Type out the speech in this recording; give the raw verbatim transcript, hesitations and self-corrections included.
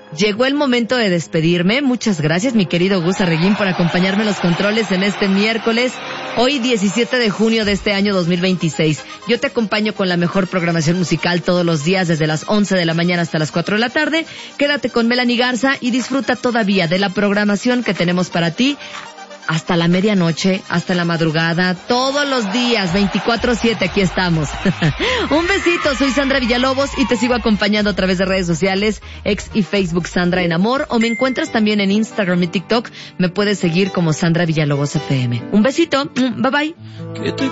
Llegó el momento de despedirme. Muchas gracias, mi querido Gus Arreguín, por acompañarme en los controles en este miércoles, hoy diecisiete de junio de este año dos mil veintiséis. Yo te acompaño con la mejor programación musical todos los días desde las once de la mañana hasta las cuatro de la tarde. Quédate con Melanie Garza y disfruta todavía de la programación que tenemos para ti hasta la medianoche, hasta la madrugada, todos los días, veinticuatro siete, aquí estamos. Un besito, soy Sandra Villalobos y te sigo acompañando a través de redes sociales, X y Facebook Sandra en Amor, o me encuentras también en Instagram y TikTok, me puedes seguir como Sandra Villalobos F M. Un besito, bye bye.